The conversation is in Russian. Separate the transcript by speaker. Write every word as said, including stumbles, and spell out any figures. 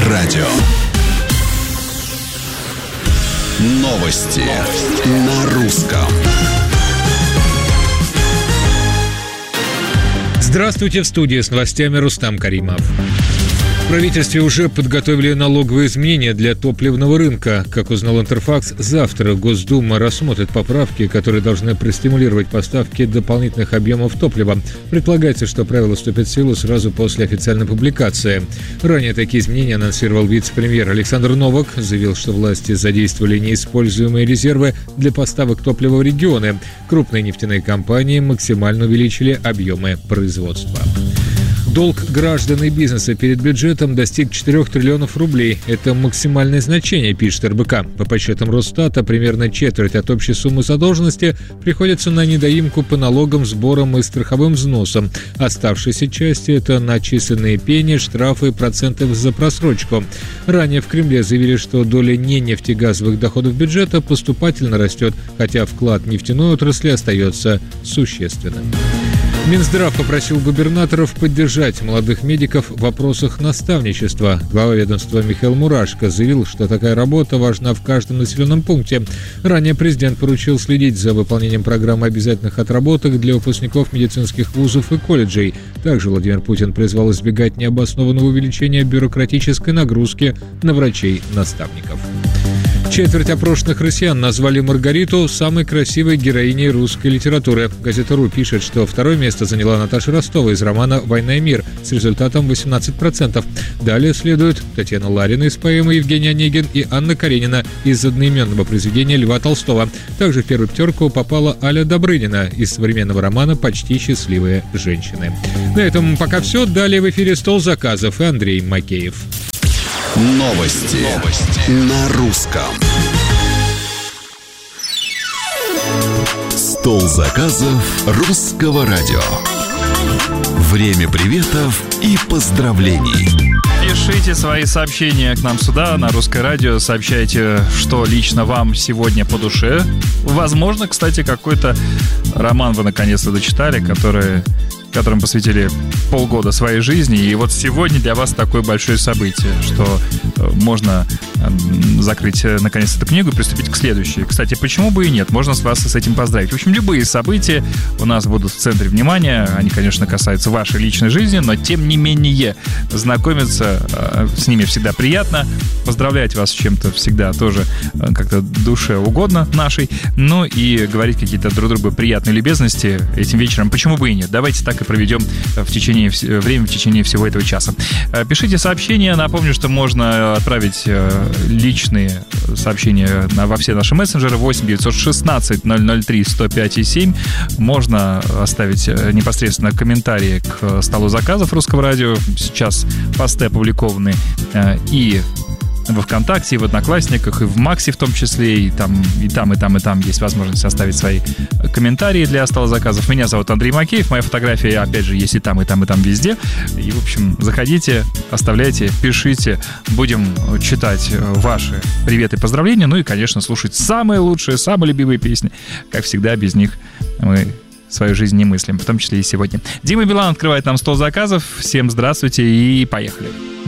Speaker 1: радио. Новости на русском.
Speaker 2: Здравствуйте, в студии с новостями Рустам Каримов. В правительстве уже подготовили налоговые изменения для топливного рынка. Как узнал Интерфакс, завтра Госдума рассмотрит поправки, которые должны простимулировать поставки дополнительных объемов топлива. Предполагается, что правила вступят в силу сразу после официальной публикации. Ранее такие изменения анонсировал вице-премьер Александр Новак. Заявил, что власти задействовали неиспользуемые резервы для поставок топлива в регионы. Крупные нефтяные компании максимально увеличили объемы производства. Долг граждан и бизнеса перед бюджетом достиг четырех триллионов рублей. Это максимальное значение, пишет эр бэ ка. По подсчетам Росстата, примерно четверть от общей суммы задолженности приходится на недоимку по налогам, сборам и страховым взносам. Оставшиеся части – это начисленные пени, штрафы и проценты за просрочку. Ранее в Кремле заявили, что доля ненефтегазовых доходов бюджета поступательно растет, хотя вклад нефтяной отрасли остается существенным. Минздрав попросил губернаторов поддержать молодых медиков в вопросах наставничества. Глава ведомства Михаил Мурашко заявил, что такая работа важна в каждом населенном пункте. Ранее президент поручил следить за выполнением программы обязательных отработок для выпускников медицинских вузов и колледжей. Также Владимир Путин призвал избегать необоснованного увеличения бюрократической нагрузки на врачей-наставников. Четверть опрошенных россиян назвали Маргариту самой красивой героиней русской литературы. Газета «Ру» пишет, что второе место заняла Наташа Ростова из романа «Война и мир» с результатом восемнадцать процентов. Далее следуют Татьяна Ларина из поэмы «Евгений Онегин» и Анна Каренина из одноименного произведения Льва Толстого. Также в первую пятерку попала Аля Добрынина из современного романа «Почти счастливые женщины». На этом пока все. Далее в эфире «Стол заказов» и Андрей Макеев.
Speaker 1: Новости, Новости. На русском. Стол заказов русского радио. Время приветов и поздравлений.
Speaker 3: Пишите свои сообщения к нам сюда, на Русское радио. Сообщайте, что лично вам сегодня по душе. Возможно, кстати, какой-то роман вы наконец-то дочитали, который... которым посвятили полгода своей жизни. И вот сегодня для вас такое большое событие, что можно закрыть, наконец, эту книгу и приступить к следующей. Кстати, почему бы и нет? Можно с вас с этим поздравить. В общем, любые события у нас будут в центре внимания. Они, конечно, касаются вашей личной жизни, но, тем не менее, знакомиться с ними всегда приятно. Поздравлять вас с чем-то всегда тоже как-то душе угодно нашей. Ну и говорить какие-то друг другу приятные любезности этим вечером. Почему бы и нет? Давайте так и проведем в течение время в течение всего этого часа. Пишите сообщения. Напомню, что можно отправить личные сообщения во все наши мессенджеры восемь девятьсот шестнадцать ноль ноль три сто пять и семь. Можно оставить непосредственно комментарии к столу заказов Русского радио. Сейчас посты опубликованы и во ВКонтакте, и в Одноклассниках, и в Максе в том числе, и там, и там, и там, и там есть возможность оставить свои комментарии для стола заказов. Меня зовут Андрей Макеев, моя фотография, опять же, есть и там, и там, и там везде. И, в общем, заходите, оставляйте, пишите, будем читать ваши приветы и поздравления, ну и, конечно, слушать самые лучшие, самые любимые песни. Как всегда, без них мы свою жизнь не мыслим, в том числе и сегодня. Дима Билан открывает нам стол заказов. Всем здравствуйте и поехали.